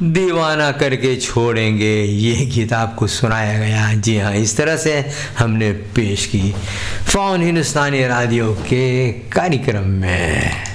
दीवाना करके छोड़ेंगे, ये गीत आपको सुनाया गया। जी हाँ, इस तरह से हमने पेश की फ़ोन हिंदुस्तानी रेडियो के कार्यक्रम में।